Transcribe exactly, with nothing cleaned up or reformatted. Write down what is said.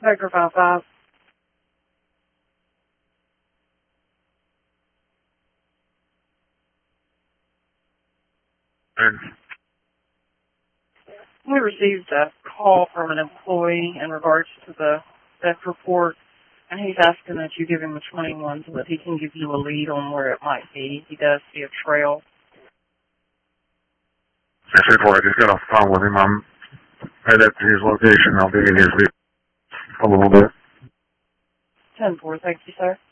Vector five five. We received a call from an employee in regards to the theft report, and he's asking that you give him a twenty-one so that he can give you a lead on where it might be. He does see a trail. Yes, before I just got off the phone with him, I'm headed up to his location. I'll be in his lead a little bit. ten four, thank you, sir.